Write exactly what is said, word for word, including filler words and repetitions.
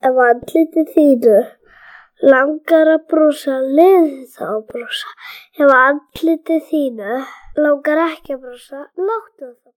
Ef andlitið þínu langar að brosa, leyfðu þá að brosa. Ef andlitið þínu langar ekki að brosa, láttu það.